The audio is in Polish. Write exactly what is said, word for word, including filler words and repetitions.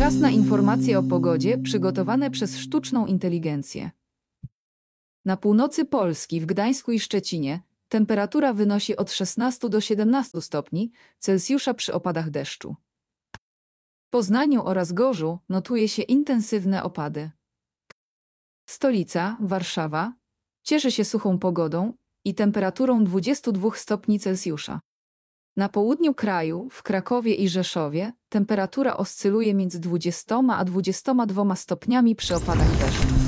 Czas na informacje o pogodzie przygotowane przez sztuczną inteligencję. Na północy Polski, w Gdańsku i Szczecinie, temperatura wynosi od szesnastu do siedemnastu stopni Celsjusza przy opadach deszczu. W Poznaniu oraz Gorzu notuje się intensywne opady. Stolica, Warszawa, cieszy się suchą pogodą i temperaturą dwudziestu dwóch stopni Celsjusza. Na południu kraju, w Krakowie i Rzeszowie, temperatura oscyluje między dwudziestoma a dwudziestoma dwoma stopniami przy opadach deszczu.